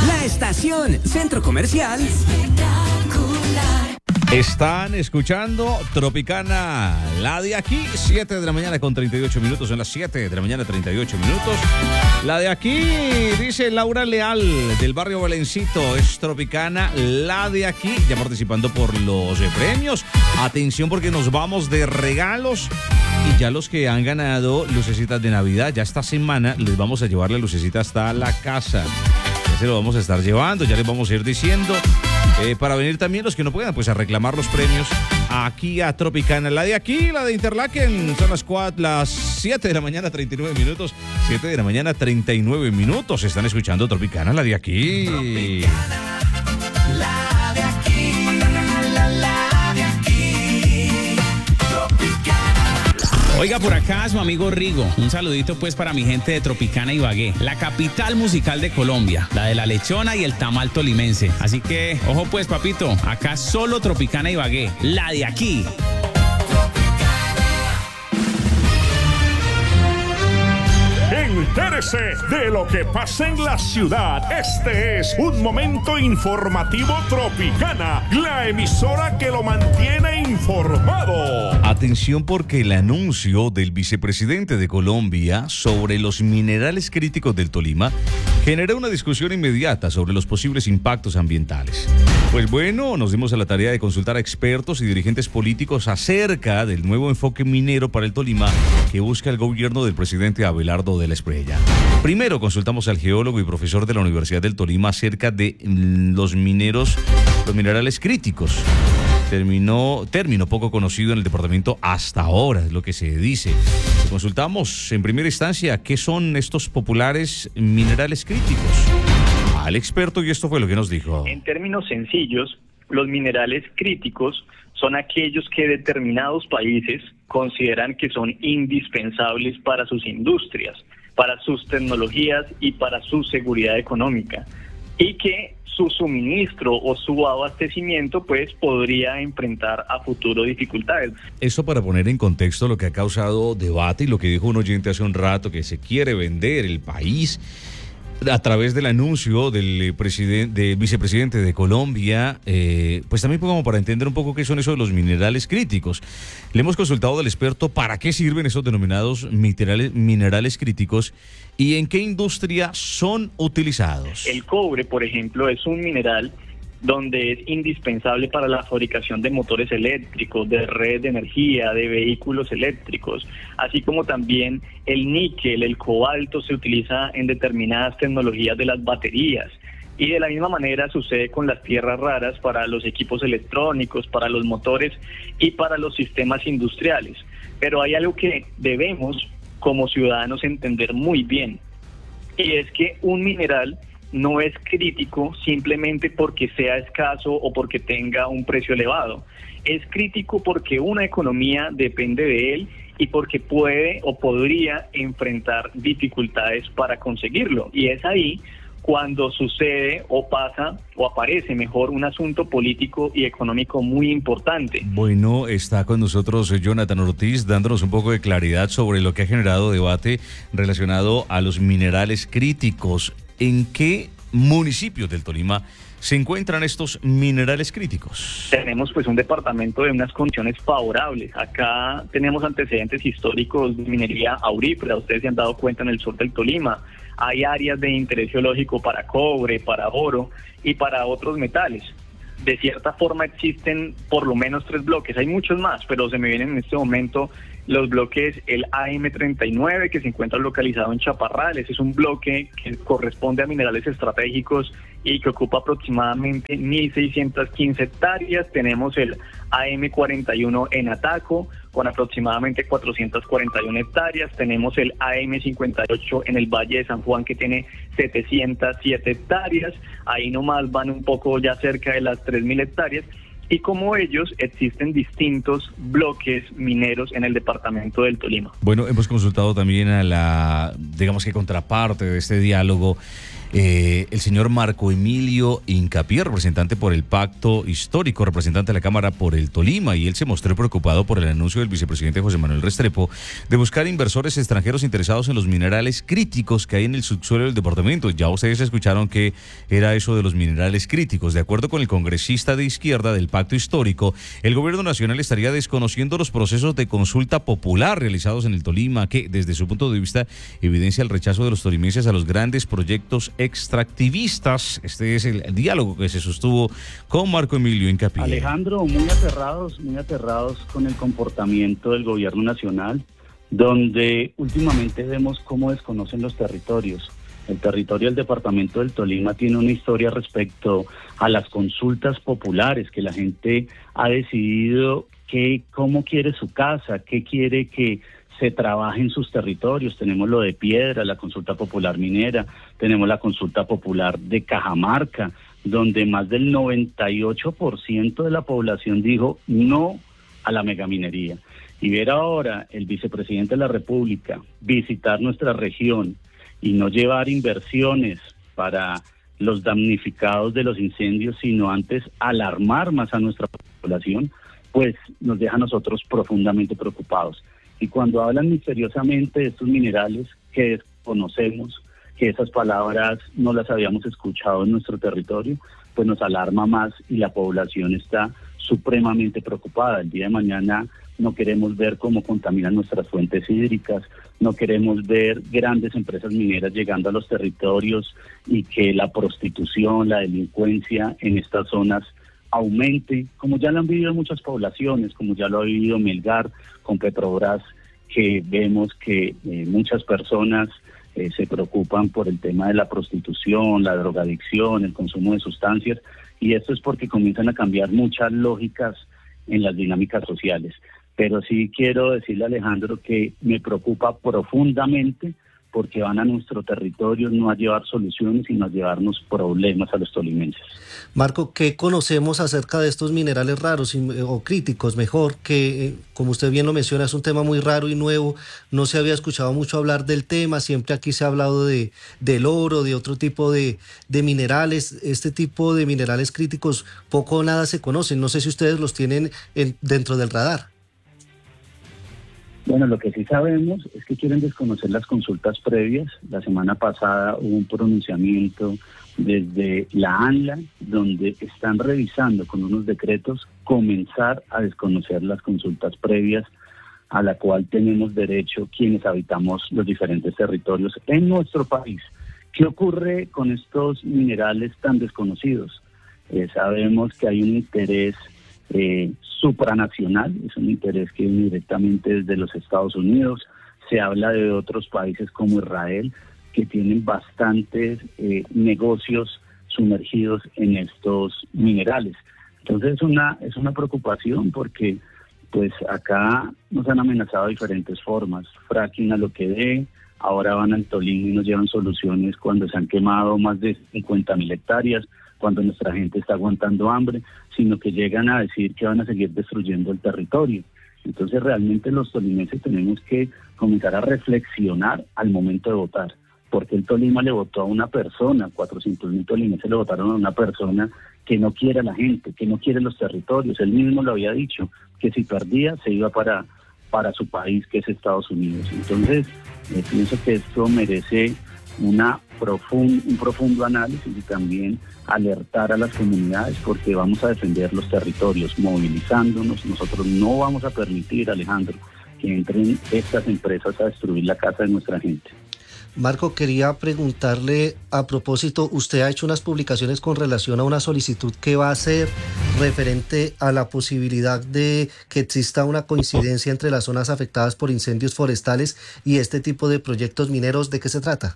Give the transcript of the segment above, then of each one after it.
La estación Centro Comercial Espectacular. Están escuchando Tropicana, la de aquí, 7 de la mañana con 38 minutos, son las 7 de la mañana 38 minutos. La de aquí, dice Laura Leal, del barrio Valencito, es Tropicana, la de aquí, ya participando por los premios. Atención porque nos vamos de regalos y ya los que han ganado lucecitas de Navidad, ya esta semana les vamos a llevar la lucecita hasta la casa. Ya se lo vamos a estar llevando, ya les vamos a ir diciendo. Para venir también los que no puedan, pues a reclamar los premios aquí a Tropicana. La de aquí, la de Interlaken, son las 7 de la mañana, 39 minutos. 7 de la mañana, 39 minutos. Están escuchando Tropicana, la de aquí. Tropicana, la de aquí, la de aquí. Tropicana. Oiga, por acá su amigo Rigo. Un saludito pues para mi gente de Tropicana Ibagué, la capital musical de Colombia, la de la lechona y el tamal tolimense. Así que, ojo pues, papito, acá solo Tropicana Ibagué, la de aquí. Entérese de lo que pasa en la ciudad. Este es un momento informativo Tropicana, la emisora que lo mantiene informado. Atención porque el anuncio del vicepresidente de Colombia sobre los minerales críticos del Tolima genera una discusión inmediata sobre los posibles impactos ambientales. Pues bueno, nos dimos a la tarea de consultar a expertos y dirigentes políticos acerca del nuevo enfoque minero para el Tolima que busca el gobierno del presidente Abelardo de la Espriella. Primero consultamos al geólogo y profesor de la Universidad del Tolima acerca de los minerales críticos. Término poco conocido en el departamento hasta ahora, es lo que se dice. Consultamos en primera instancia qué son estos populares minerales críticos al experto y esto fue lo que nos dijo. En términos sencillos, los minerales críticos son aquellos que determinados países consideran que son indispensables para sus industrias, para sus tecnologías y para su seguridad económica, y que su suministro o su abastecimiento pues podría enfrentar a futuro dificultades. Eso para poner en contexto lo que ha causado debate y lo que dijo un oyente hace un rato, que se quiere vender el país a través del anuncio del vicepresidente de Colombia, pues también como para entender un poco qué son esos de los minerales críticos. Le hemos consultado al experto para qué sirven esos denominados minerales críticos y en qué industria son utilizados. El cobre, por ejemplo, es un mineral donde es indispensable para la fabricación de motores eléctricos, de red de energía, de vehículos eléctricos, así como también el níquel, el cobalto se utiliza en determinadas tecnologías de las baterías. Y de la misma manera sucede con las tierras raras para los equipos electrónicos, para los motores y para los sistemas industriales. Pero hay algo que debemos como ciudadanos entender muy bien, y es que un mineral no es crítico simplemente porque sea escaso o porque tenga un precio elevado. Es crítico porque una economía depende de él y porque puede o podría enfrentar dificultades para conseguirlo. Y es ahí cuando sucede o pasa o aparece mejor un asunto político y económico muy importante. Bueno, está con nosotros Jonathan Ortiz dándonos un poco de claridad sobre lo que ha generado debate relacionado a los minerales críticos. ¿En qué municipios del Tolima se encuentran estos minerales críticos? Tenemos pues un departamento de unas condiciones favorables. Acá tenemos antecedentes históricos de minería aurífera, ustedes se han dado cuenta en el sur del Tolima. Hay áreas de interés geológico para cobre, para oro y para otros metales. De cierta forma existen por lo menos 3 bloques, hay muchos más, pero se me vienen en este momento los bloques, el AM39 que se encuentra localizado en Chaparral. Ese es un bloque que corresponde a minerales estratégicos y que ocupa aproximadamente 1.615 hectáreas. Tenemos el AM41 en Ataco con aproximadamente 441 hectáreas. Tenemos el AM58 en el Valle de San Juan que tiene 707 hectáreas. Ahí nomás van un poco ya cerca de las 3.000 hectáreas. Y como ellos, existen distintos bloques mineros en el departamento del Tolima. Bueno, hemos consultado también a la, digamos que contraparte de este diálogo, el señor Marco Emilio Hincapié, representante por el Pacto Histórico, representante de la Cámara por el Tolima, y él se mostró preocupado por el anuncio del vicepresidente José Manuel Restrepo de buscar inversores extranjeros interesados en los minerales críticos que hay en el subsuelo del departamento. Ya ustedes escucharon que era eso de los minerales críticos. De acuerdo con el congresista de izquierda del Pacto Histórico, el gobierno nacional estaría desconociendo los procesos de consulta popular realizados en el Tolima, que desde su punto de vista evidencia el rechazo de los tolimenses a los grandes proyectos extractivistas. Este es el diálogo que se sostuvo con Marco Emilio Hincapié. Alejandro, muy aterrados con el comportamiento del gobierno nacional, donde últimamente vemos cómo desconocen los territorios. El territorio del departamento del Tolima tiene una historia respecto a las consultas populares, que la gente ha decidido cómo quiere su casa, qué quiere que se trabaje en sus territorios. Tenemos lo de Piedra, la consulta popular minera, tenemos la consulta popular de Cajamarca, donde más del 98% de la población dijo no a la megaminería. Y ver ahora el vicepresidente de la República visitar nuestra región y no llevar inversiones para los damnificados de los incendios, sino antes alarmar más a nuestra población, pues nos deja a nosotros profundamente preocupados. Y cuando hablan misteriosamente de estos minerales que desconocemos, que esas palabras no las habíamos escuchado en nuestro territorio, pues nos alarma más y la población está supremamente preocupada. El día de mañana no queremos ver cómo contaminan nuestras fuentes hídricas, no queremos ver grandes empresas mineras llegando a los territorios y que la prostitución, la delincuencia en estas zonas aumente, como ya lo han vivido muchas poblaciones, como ya lo ha vivido Melgar con Petrobras, que vemos que muchas personas se preocupan por el tema de la prostitución, la drogadicción, el consumo de sustancias, y esto es porque comienzan a cambiar muchas lógicas en las dinámicas sociales. Pero sí quiero decirle a Alejandro que me preocupa profundamente porque van a nuestro territorio no a llevar soluciones, sino a llevarnos problemas a los tolimenses. Marco, ¿qué conocemos acerca de estos minerales raros o críticos? Mejor que, como usted bien lo menciona, es un tema muy raro y nuevo, no se había escuchado mucho hablar del tema, siempre aquí se ha hablado del oro, de otro tipo de minerales. Este tipo de minerales críticos poco o nada se conocen, no sé si ustedes los tienen dentro del radar. Bueno, lo que sí sabemos es que quieren desconocer las consultas previas. La semana pasada hubo un pronunciamiento desde la ANLA, donde están revisando con unos decretos comenzar a desconocer las consultas previas a la cual tenemos derecho quienes habitamos los diferentes territorios en nuestro país. ¿Qué ocurre con estos minerales tan desconocidos? Sabemos que hay un interés supranacional, es un interés que viene directamente desde los Estados Unidos. Se habla de otros países como Israel, que tienen bastantes negocios sumergidos en estos minerales. Entonces es una preocupación porque pues acá nos han amenazado de diferentes formas. Fracking a lo que dé, ahora van al Tolima y nos llevan soluciones cuando se han quemado más de 50.000 hectáreas, cuando nuestra gente está aguantando hambre, sino que llegan a decir que van a seguir destruyendo el territorio. Entonces realmente los tolimenses tenemos que comenzar a reflexionar al momento de votar, porque el Tolima le votó a una persona, 400.000 tolimenses le votaron a una persona que no quiere a la gente, que no quiere los territorios. Él mismo lo había dicho, que si perdía se iba para su país, que es Estados Unidos. Entonces pienso que esto merece un profundo análisis y también alertar a las comunidades, porque vamos a defender los territorios movilizándonos. Nosotros no vamos a permitir, Alejandro, que entren estas empresas a destruir la casa de nuestra gente. Marco, quería preguntarle a propósito, usted ha hecho unas publicaciones con relación a una solicitud que va a hacer referente a la posibilidad de que exista una coincidencia entre las zonas afectadas por incendios forestales y este tipo de proyectos mineros. ¿De qué se trata?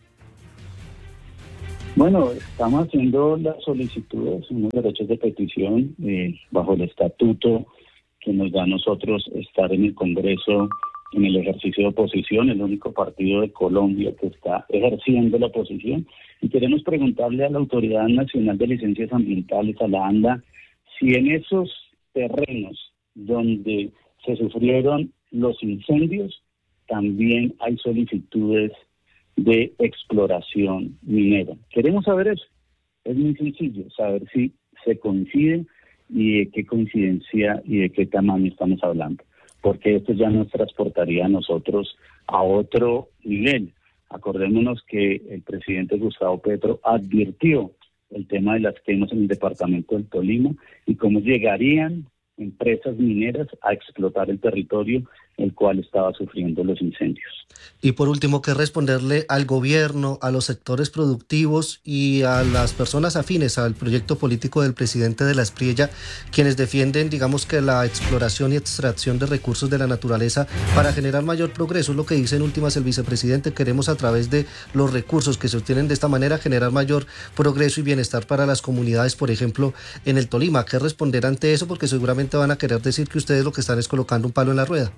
Bueno, estamos haciendo las solicitudes, unos derechos de petición bajo el estatuto que nos da a nosotros estar en el Congreso en el ejercicio de oposición, el único partido de Colombia que está ejerciendo la oposición. Y queremos preguntarle a la Autoridad Nacional de Licencias Ambientales, a la ANLA, si en esos terrenos donde se sufrieron los incendios también hay solicitudes de exploración minera. Queremos saber eso. Es muy sencillo, saber si se coinciden y de qué coincidencia y de qué tamaño estamos hablando, porque esto ya nos transportaría a nosotros a otro nivel. Acordémonos que el presidente Gustavo Petro advirtió el tema de las quemas en el departamento del Tolima y cómo llegarían empresas mineras a explotar el territorio el cual estaba sufriendo los incendios. Y por último, ¿qué responderle al gobierno, a los sectores productivos y a las personas afines al proyecto político del presidente de la Espriella, quienes defienden, digamos, que la exploración y extracción de recursos de la naturaleza para generar mayor progreso? Es lo que dice en últimas el vicepresidente: queremos a través de los recursos que se obtienen de esta manera generar mayor progreso y bienestar para las comunidades, por ejemplo, en el Tolima. ¿Qué responder ante eso? Porque seguramente van a querer decir que ustedes lo que están es colocando un palo en la rueda.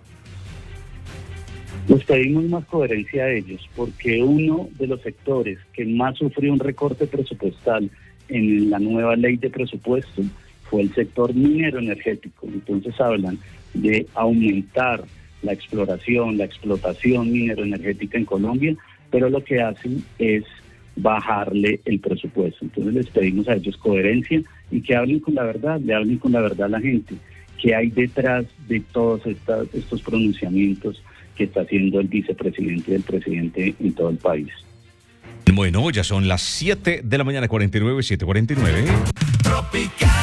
Les pedimos más coherencia a ellos, porque uno de los sectores que más sufrió un recorte presupuestal en la nueva ley de presupuesto fue el sector minero energético. Entonces hablan de aumentar la exploración, la explotación minero energética en Colombia, pero lo que hacen es bajarle el presupuesto. Entonces les pedimos a ellos coherencia y que hablen con la verdad, le hablen con la verdad a la gente, que hay detrás de todos estos pronunciamientos que está haciendo el vicepresidente y el presidente en todo el país. Bueno, ya son las 7 de la mañana, 49, 7:49. Tropical.